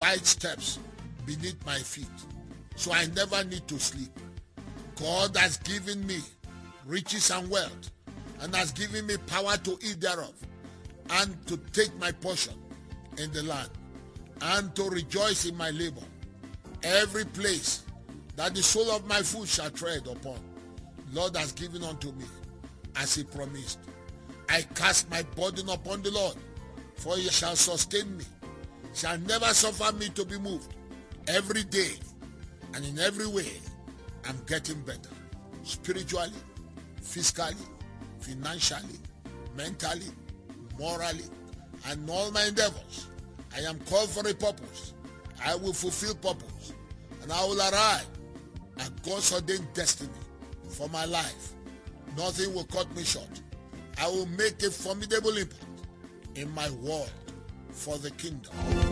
right steps beneath my feet, so I never need to sleep. God has given me riches and wealth, and has given me power to eat thereof, and to take my portion in the land, and to rejoice in my labor. Every place that the sole of my foot shall tread upon, Lord has given unto me, as he promised. I cast my burden upon the Lord, for he shall sustain me, shall never suffer me to be moved. Every day and in every way, I'm getting better. Spiritually, physically, financially, mentally, morally, and all my endeavors. I am called for a purpose. I will fulfill purpose, and I will arrive at God's ordained destiny for my life. Nothing will cut me short. I will make a formidable impact in my world for the kingdom.